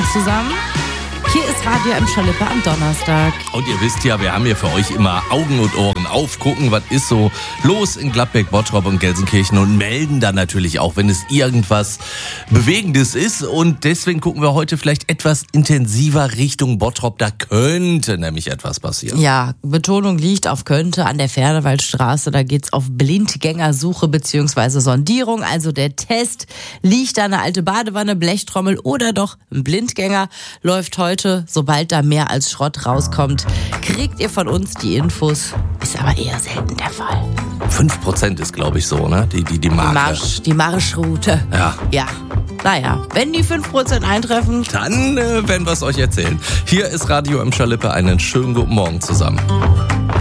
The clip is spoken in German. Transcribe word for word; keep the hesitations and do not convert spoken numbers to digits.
Morgen zusammen. Hier ist Radio Emscher-Lippe am Donnerstag. Und ihr wisst ja, wir haben hier für euch immer Augen und Ohren auf, gucken, was ist so los in Gladbeck, Bottrop und Gelsenkirchen und melden dann natürlich auch, wenn es irgendwas Bewegendes ist. Und deswegen gucken wir heute vielleicht etwas intensiver Richtung Bottrop. Da könnte nämlich etwas passieren. Ja, Betonung liegt auf könnte an der Fernewaldstraße. Da geht's auf Blindgängersuche bzw. Sondierung. Also der Test, liegt da eine alte Badewanne, Blechtrommel oder doch ein Blindgänger, läuft heute. Sobald da mehr als Schrott rauskommt, kriegt ihr von uns die Infos. Ist aber eher selten der Fall. fünf Prozent ist, glaube ich, so, ne? Die, die, die Marke. Die, Marsch, die Marschroute. Ja. Ja. Naja, wenn die fünf Prozent eintreffen, dann äh, werden wir es euch erzählen. Hier ist Radio Emscher-Lippe. Einen schönen guten Morgen zusammen.